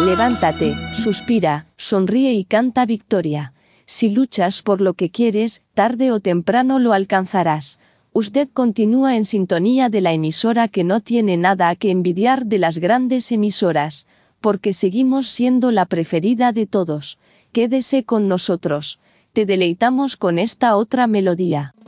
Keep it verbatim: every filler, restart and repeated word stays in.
Levántate, suspira, sonríe y canta victoria. Si luchas por lo que quieres, tarde o temprano lo alcanzarás. Usted continúa en sintonía de la emisora que no tiene nada que envidiar de las grandes emisoras, porque seguimos siendo la preferida de todos. Quédese con nosotros. Te deleitamos con esta otra melodía.